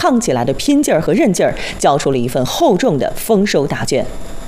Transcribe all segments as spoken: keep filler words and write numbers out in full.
抗起来的拼劲儿和韧劲儿，交出了一份厚重的丰收答卷。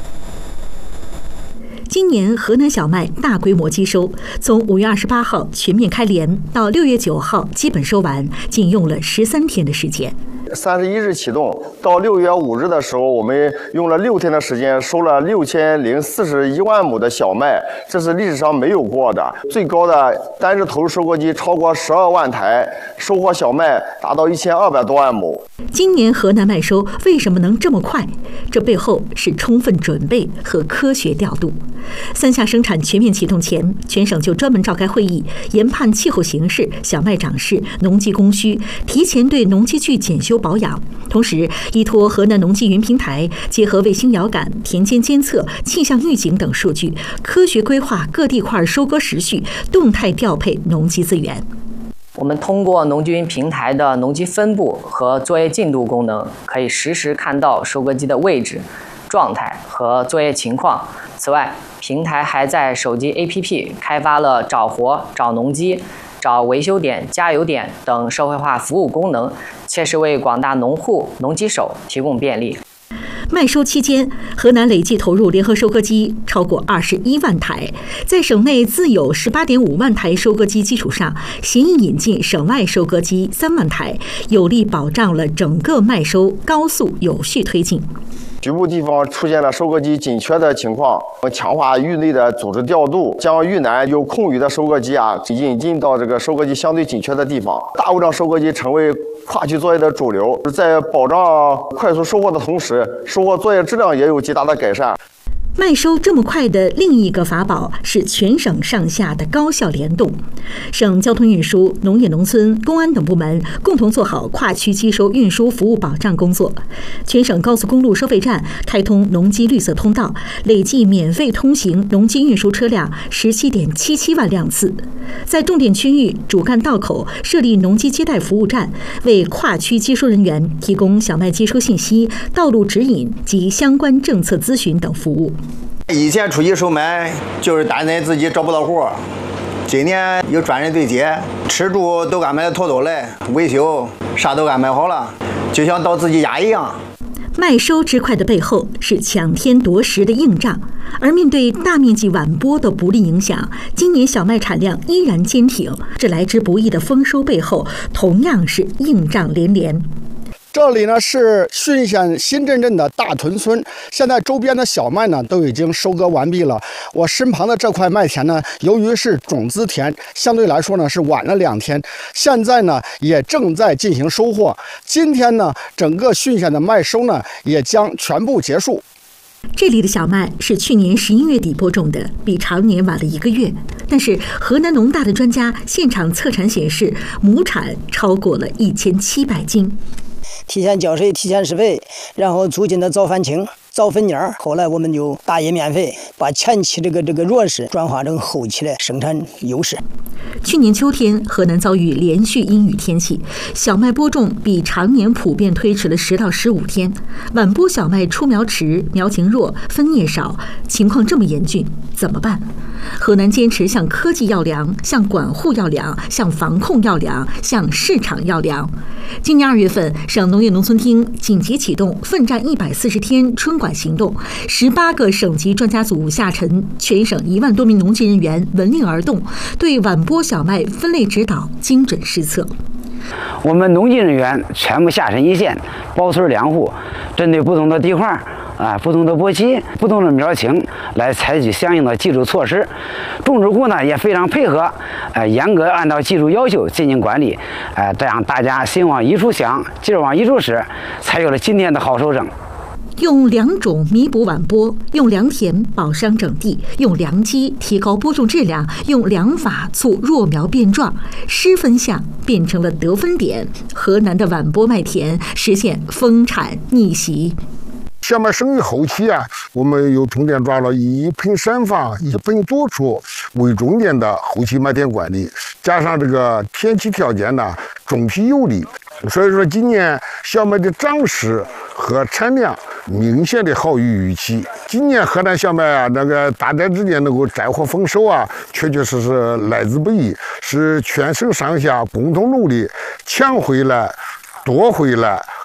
今年河南小麦大规模机收，从五月二十八号全面开镰到六月九号基本收完，仅用了十三天的时间。 三十一日启动，到六月五日的时候，我们用了六天的时间收了六千零四十一万亩的小麦，这是历史上没有过的。最高的单日投入收割机超过十二万台，收获小麦达到一千二百多万亩。 今年河南麦收为什么能这么快？这背后是充分准备和科学调度。三下生产全面启动前，全省就专门召开会议，研判气候形势、小麦长势、农机供需，提前对农机具检修保养。同时，依托河南农机云平台，结合卫星遥感、田间监测、气象预警等数据，科学规划各地块收割时序，动态调配农机资源。 我们通过农机云平台的农机分布和作业进度功能，可以实时看到收割机的位置、状态和作业情况。此外，平台还在手机 A P P 开发了找活、找农机、找维修点、加油点等社会化服务功能，切实为广大农户、农机手提供便利。 麦收期间，河南累计投入联合收割机超过二十一万台，在省内自有十八点五万台收割机基础上，协议引进省外收割机三万台，有力保障了整个麦收高速有序推进。 局部地方出现了收割机紧缺的情况，强化域内的组织调度，将域南有空余的收割机啊引进到这个收割机相对紧缺的地方。大务障收割机成为跨区作业的主流，在保障快速收获的同时，收获作业质量也有极大的改善。 麦收这么快的另一个法宝是全省上下的高效联动，省交通运输、农业农村、公安等部门共同做好跨区机收运输服务保障工作。全省高速公路收费站开通农机绿色通道，累计免费通行农机运输车辆十七点七七万辆次。在重点区域主干道口设立农机接待服务站，为跨区机收人员提供小麦接收信息、道路指引及相关政策咨询等服务。 以前出去收麦就是担心自己找不到活，今年有专人对接，吃住都安排妥妥来，维修啥都安排好了，就像到自己家一样。 麦收之快的背后是抢天夺食的硬仗，而面对大面积晚播的不利影响，今年小麦产量依然坚挺。这来之不易的丰收背后，同样是硬仗连连。 这里呢是浚县新镇镇的大屯村，现在周边的小麦呢都已经收割完毕了。我身旁的这块麦田呢，由于是种子田，相对来说呢是晚了两天，现在呢也正在进行收获。今天呢，整个浚县的麦收呢也将全部结束。 这里的小麦是去年十一月底播种的，比常年晚了一个月。但是河南农大的专家现场测产显示，亩产超过了一千七百斤。 提前浇水，提前施肥，然后促进的早返青、早分蔫儿。后来我们就大叶面肥，把前期这个这个弱势转化成后期的生产优势。 去年秋天，河南遭遇连续阴雨天气，小麦播种比常年普遍推迟了十到十五天。晚播小麦出苗迟，苗情弱，分叶少，情况这么严峻，怎么办？河南坚持向科技要粮，向管护要粮，向防控要粮，向市场要粮。今年二月份，省农业农村厅紧急启动奋战一百四十天春管行动，十八个省级专家组下沉，全省一万多名农技人员闻令而动，对晚播小麦分类指导精准施策。 我们农技人员全部下沉一线，保存粮户，针对不同的地块啊、不同的播期、不同的苗情来采取相应的技术措施。种植户呢也非常配合，呃，严格按照技术要求进行管理，呃，这样大家心往一处想，劲儿往一处使，才有了今天的好收成。 用良种弥补晚播，用良田保墒整地，用良机提高播种质量，用良法促弱苗变壮，失分项变成了得分点。河南的晚播麦田实现丰产逆袭。 小麦生育后期啊，我们又重点抓了以品散发、以本做出为重点的后期麦田管理，加上这个天气条件呢，种皮有利，所以说今年小麦的长势和产量明显的好于预期。今年河南小麦啊，那个大灾之间能够摘获丰收啊，确确实实来之不易，是全省上下共同努力抢回来、夺回来